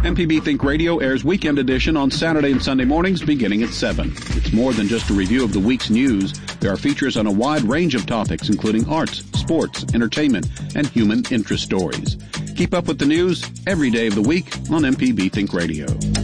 MPB Think Radio airs Weekend Edition on Saturday and Sunday mornings beginning at 7. It's more than just a review of the week's news. There are features on a wide range of topics, including arts, sports, entertainment, and human interest stories. Keep up with the news every day of the week on MPB Think Radio.